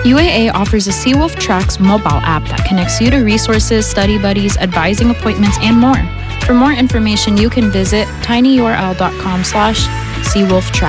UAA offers a Seawolf Tracks mobile app that connects you to resources, study buddies, advising appointments, and more. For more information, you can visit tinyurl.com/SeawolfTracks.